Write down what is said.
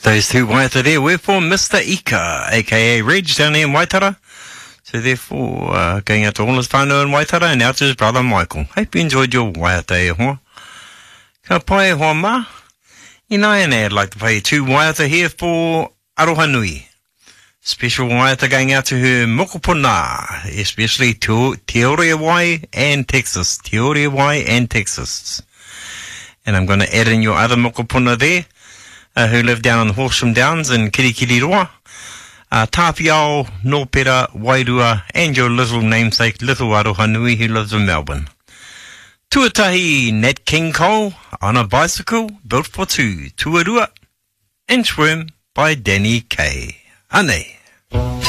Those two waiata there were for Mr. Ika, aka Reg, down there in Waitara. So therefore, going out to all his whānau in Waitara and out to his brother Michael. Hope you enjoyed your waiata e hoa. Ka pai e hoa ma. And I'd like to play two waiata here for Aroha Nui. Special waiata going out to her mokopuna, especially to Te Oreawai and Texas. Te Oreawai and Texas. And I'm going to add in your other mokopuna there, who live down on the Horsham Downs in Kirikiriroa. Tāpiao, Nōpera, Wairua, and your little namesake, little Aroha Nui, who lives in Melbourne. Tuatahi Nat King Cole on a bicycle built for two. Tuarua, Inchworm by Danny Kaye. Ane.